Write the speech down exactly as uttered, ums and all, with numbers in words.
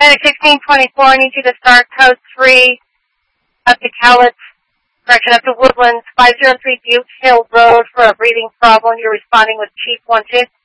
Medic sixteen twenty-four, I need you to start code three up to Cowlitz, correction, up to Woodlands, five oh three Butte Hill Road for a breathing problem. You're responding with Chief one two.